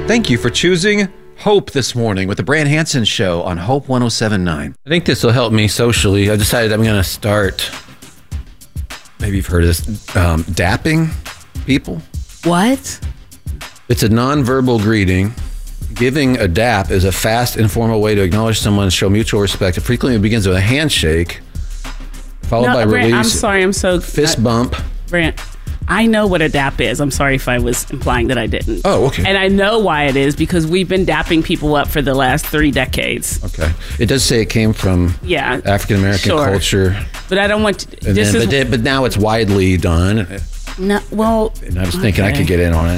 Thank you for choosing Hope this morning with the Brand Hansen Show on Hope 107.9. I think this will help me socially. I decided I'm going to start, maybe you've heard of this, dapping people. What? It's a nonverbal greeting. Giving a dap is a fast, informal way to acknowledge someone and show mutual respect. It frequently begins with a handshake, followed by Brant, release. I'm sorry, I'm so... Fist bump. Brant, I know what a dap is. I'm sorry if I was implying that I didn't. Oh, okay. And I know why it is, because we've been dapping people up for the last 3 decades. Okay. It does say it came from African-American culture. But I don't want to... But now it's widely done. No, well... And I was thinking I could get in on it.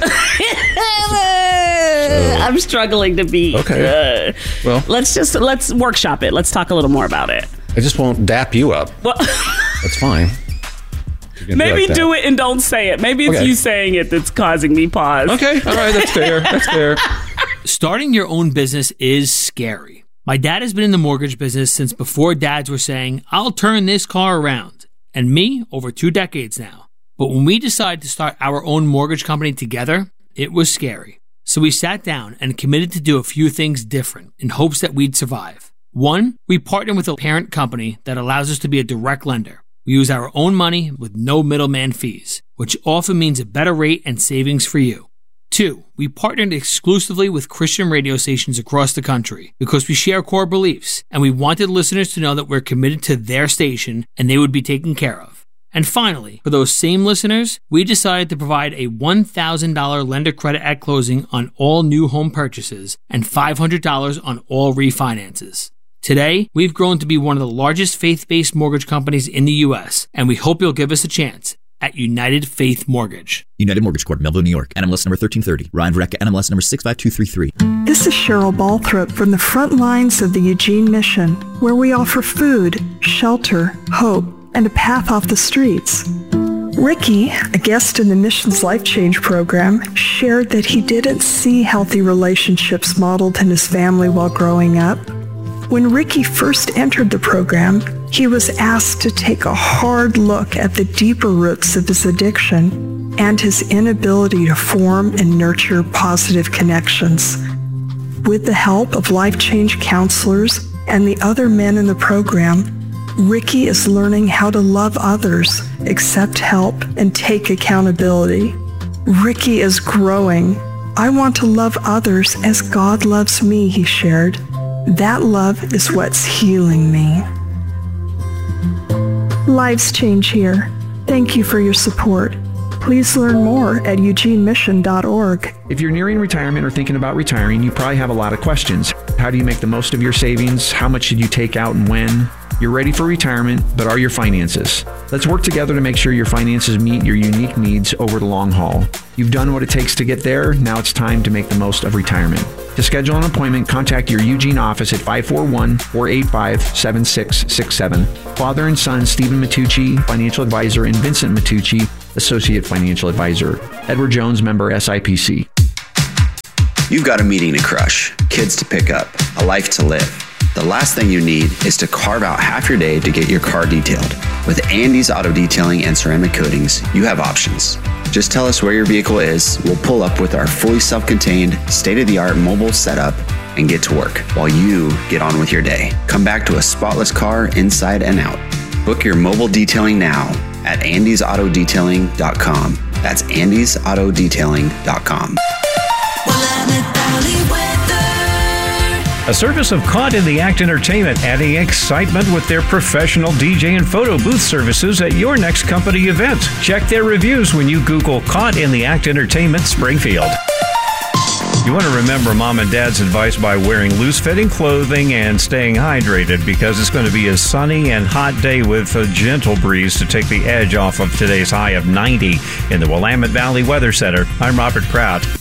I'm struggling to be... Okay. Well... Let's workshop it. Let's talk a little more about it. I just won't dap you up. Well... That's fine. Maybe do it and don't say it. Maybe it's you saying it that's causing me pause. Okay. All right. That's fair. That's fair. Starting your own business is scary. My dad has been in the mortgage business since before dads were saying, I'll turn this car around. And me, over 2 decades now. But when we decided to start our own mortgage company together, it was scary. So we sat down and committed to do a few things different in hopes that we'd survive. 1, we partnered with a parent company that allows us to be a direct lender. We use our own money with no middleman fees, which often means a better rate and savings for you. 2, we partnered exclusively with Christian radio stations across the country because we share core beliefs and we wanted listeners to know that we're committed to their station and they would be taken care of. And finally, for those same listeners, we decided to provide a $1,000 lender credit at closing on all new home purchases and $500 on all refinances. Today, we've grown to be one of the largest faith-based mortgage companies in the U.S., and we hope you'll give us a chance at United Faith Mortgage. United Mortgage Corp, Melville, New York. NMLS number 1330. Ryan Verrecka, NMLS number 65233. This is Cheryl Balthrop from the front lines of the Eugene Mission, where we offer food, shelter, hope, and a path off the streets. Ricky, a guest in the Mission's Life Change program, shared that he didn't see healthy relationships modeled in his family while growing up. When Ricky first entered the program, he was asked to take a hard look at the deeper roots of his addiction and his inability to form and nurture positive connections. With the help of Life Change counselors and the other men in the program, Ricky is learning how to love others, accept help, and take accountability. Ricky is growing. I want to love others as God loves me, he shared. That love is what's healing me. Lives change here. Thank you for your support. Please learn more at eugenemission.org. If you're nearing retirement or thinking about retiring, you probably have a lot of questions. How do you make the most of your savings? How much should you take out and when? You're ready for retirement, but are your finances? Let's work together to make sure your finances meet your unique needs over the long haul. You've done what it takes to get there. Now it's time to make the most of retirement. To schedule an appointment, contact your Eugene office at 541-485-7667. Father and son Stephen Matucci, financial advisor, and Vincent Matucci, associate financial advisor. Edward Jones, member SIPC. You've got a meeting to crush, kids to pick up, a life to live. The last thing you need is to carve out half your day to get your car detailed. With Andy's Auto Detailing and Ceramic Coatings, you have options. Just tell us where your vehicle is, we'll pull up with our fully self-contained, state-of-the-art mobile setup and get to work while you get on with your day. Come back to a spotless car inside and out. Book your mobile detailing now at andysautodetailing.com. That's andysautodetailing.com. A service of Caught in the Act Entertainment, adding excitement with their professional DJ and photo booth services at your next company event. Check their reviews when you Google Caught in the Act Entertainment Springfield. You want to remember Mom and Dad's advice by wearing loose-fitting clothing and staying hydrated, because it's going to be a sunny and hot day with a gentle breeze to take the edge off of totay's high of 90 in the Willamette Valley Weather Center. I'm Robert Pratt.